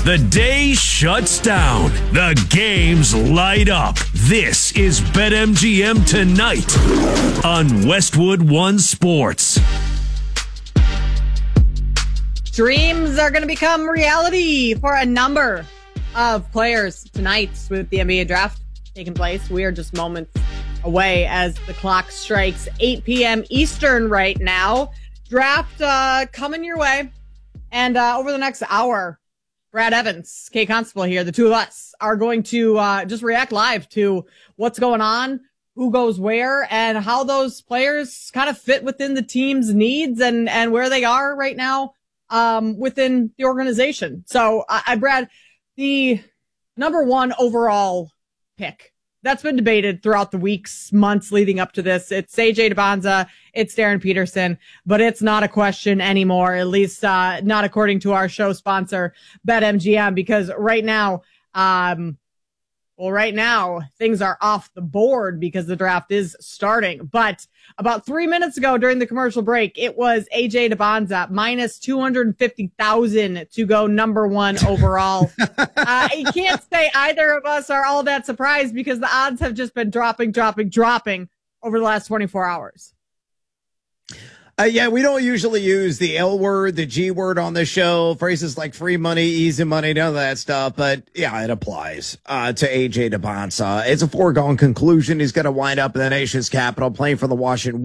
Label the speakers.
Speaker 1: The day shuts down. The games light up. This is BetMGM Tonight on Westwood One Sports.
Speaker 2: Dreams are going to become reality for a number of players tonight with the NBA draft taking place. We are just moments away as the clock strikes 8 p.m. Eastern right now. Draft coming your way. And over the next hour, Brad Evans, Kay Constable here, the two of us are going to just react live to what's going on, who goes where, and how those players kind of fit within the team's needs and where they are right now within the organization. So, Brad, the number one overall pick that's been debated throughout the weeks, months leading up to this. It's AJ Dybala, it's Darren Peterson, but it's not a question anymore, at least not according to our show sponsor, BetMGM, because right now, things are off the board because the draft is starting. But about 3 minutes ago during the commercial break, it was AJ Dybala minus 250,000 to go number one overall. You can't say either of us are all that surprised because the odds have just been dropping over the last 24 hours.
Speaker 3: Yeah, we don't usually use the L word, the G word on the show, phrases like free money, easy money, none of that stuff. But yeah, it applies to AJ Dybala. It's a foregone conclusion. He's going to wind up in the nation's capital playing for the Washington